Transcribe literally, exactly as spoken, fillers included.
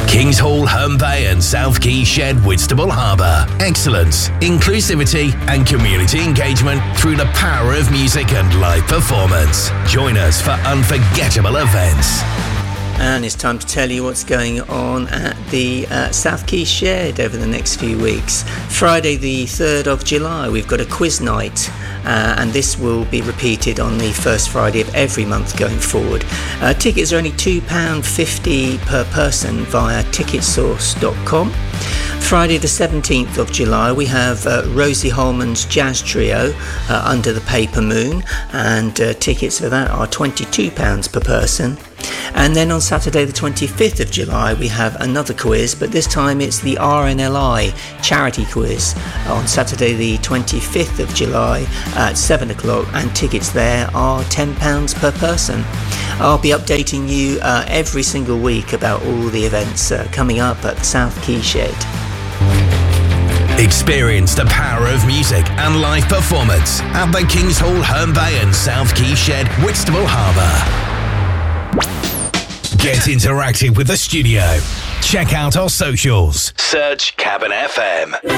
Kings Hall, Herne Bay and South Quay Shed, Whitstable Harbour. Excellence, inclusivity and community engagement through the power of music and live performance. Join us for unforgettable events. And it's time to tell you what's going on at the uh, South Quay Shed over the next few weeks. Friday the third of July, we've got a quiz night, uh, and this will be repeated on the first Friday of every month going forward. Uh, tickets are only two pounds fifty per person via ticket source dot com. Friday the seventeenth of July, we have uh, Rosie Holman's Jazz Trio, uh, Under the Paper Moon, and uh, tickets for that are twenty-two pounds per person. And then on Saturday the twenty-fifth of July, we have another quiz, but this time it's the R N L I charity quiz on Saturday the twenty-fifth of July at seven o'clock, and tickets there are ten pounds per person. I'll be updating you uh, every single week about all the events uh, coming up at South Quay Shed. Experience the power of music and live performance at the Kings Hall, Herne Bay and South Quay Shed, Whitstable Harbour. Get interactive with the studio. Check out our socials. Search Cabin F M.